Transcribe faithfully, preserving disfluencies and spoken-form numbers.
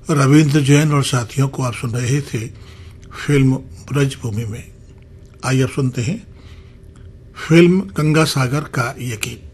रविंद्र जैन और साथियों को आप सुन रहे थे फिल्म ब्रजभूमि में। आइए अब सुनते हैं फिल्म गंगा सागर का ये गीत।